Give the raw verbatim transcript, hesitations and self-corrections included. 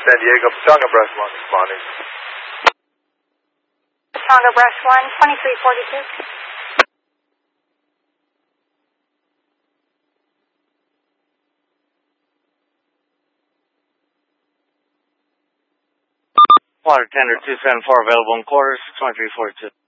San Diego, Tonga Breast one responding. Tonga Breast one, twenty-three forty-two. Water tender two seven four available in quarters, twenty-three forty-two.